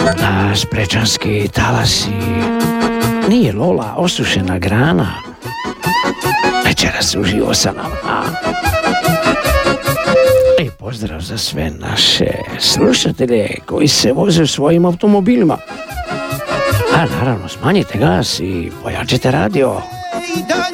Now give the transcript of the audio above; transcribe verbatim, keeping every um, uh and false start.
A sprečanski talasi. Nije Lola osušena grana. Večeras uživo sa nama. I pozdrav za sve naše slušatelje koji se voze svojim automobilima. A naravno, smanjite gas i pojačite radio.